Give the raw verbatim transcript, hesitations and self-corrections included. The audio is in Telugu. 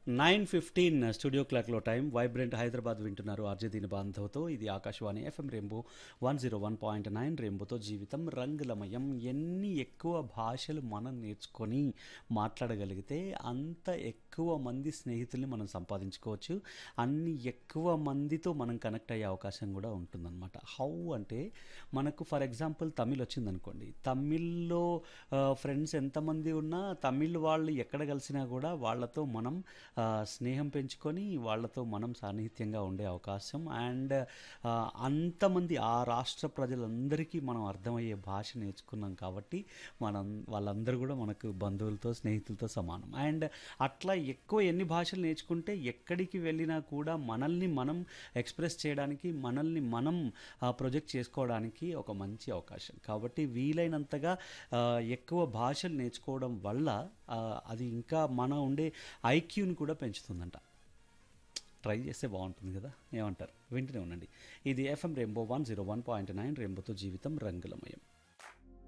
నైన్ ఫిఫ్టీన్ స్టూడియో క్లాక్లో టైం. వైబ్రెంట్ హైదరాబాద్ వింటున్నారు ఆర్జే దీని బాంధవ్తో. ఇది Akashvani FM rainbow one zero one point nine రెయిన్బోతో జీవితం రంగులమయం. ఎన్ని ఎక్కువ భాషలు మనం నేర్చుకొని మాట్లాడగలిగితే అంత ఎక్కువ మంది స్నేహితుల్ని మనం సంపాదించుకోవచ్చు. అన్ని ఎక్కువ మందితో మనం కనెక్ట్ అయ్యే అవకాశం కూడా ఉంటుందన్నమాట. హౌ అంటే మనకు ఫర్ ఎగ్జాంపుల్ తమిళ్ వచ్చిందనుకోండి, తమిళ్లో ఫ్రెండ్స్ ఎంతమంది ఉన్నా తమిళ్ వాళ్ళు ఎక్కడ కలిసినా కూడా వాళ్ళతో మనం ఆ, స్నేహం పెంచుకొని వాళ్ళతో మనం సాన్నిహిత్యంగా ఉండే అవకాశం. అండ్ ఆ, అంతమంది ఆ రాష్ట్ర ప్రజలందరికీ మనం అర్థమయ్యే భాష నేర్చుకున్నాం కాబట్టి మనం వాళ్ళందరూ కూడా మనకు బంధువులతో స్నేహితులతో సమానం. అండ్ అట్లా ఎక్కువ ఎన్ని భాషలు నేర్చుకుంటే ఎక్కడికి వెళ్ళినా కూడా మనల్ని మనం ఎక్స్ప్రెస్ చేయడానికి, మనల్ని మనం ప్రొజెక్ట్ చేసుకోవడానికి ఒక మంచి అవకాశం. కాబట్టి వీలైనంతగా ఆ, ఎక్కువ భాషలు నేర్చుకోవడం వల్ల ఆ, అది ఇంకా మన ఉండే ఐక్యూని కూడా పెంచుతుందంట. ట్రై చేస్తే బాగుంటుంది కదా, ఏమంటారు? వింటూనే ఉండండి. ఇది FM rainbow one zero one point nine రెయిన్బోతో జీవితం రంగులమయం.